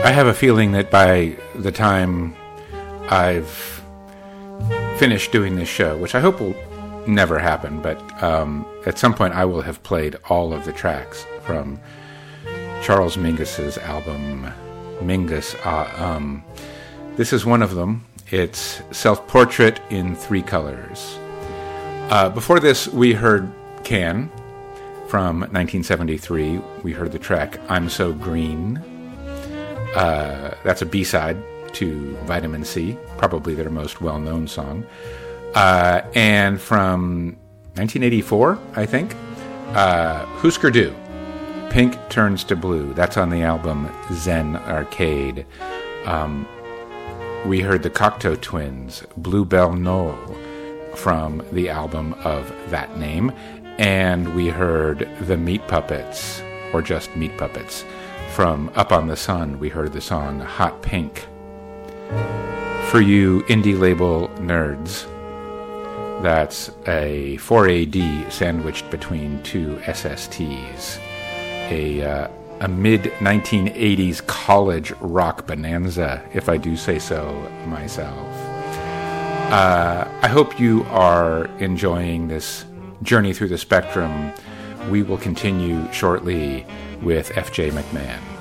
I have a feeling that by the time I've finished doing this show, which I hope will never happen, but at some point I will have played all of the tracks from Charles Mingus's album, Mingus. This is one of them. It's Self-Portrait in Three Colors. Before this, we heard Can from 1973. We heard the track I'm So Green. That's a B-side to Vitamin C, probably their most well-known song. And from 1984, I think, Husker Du, Pink Turns to Blue. That's on the album Zen Arcade. We heard the Cocteau Twins, Bluebell Knoll, from the album of that name. And we heard the Meat Puppets, or just Meat Puppets, from Up on the Sun. We heard the song Hot Pink. For you indie label nerds, that's a 4AD sandwiched between two SSTs. A mid-1980s college rock bonanza, if I do say so myself. I hope you are enjoying this journey through the spectrum. We will continue shortly with F.J. McMahon.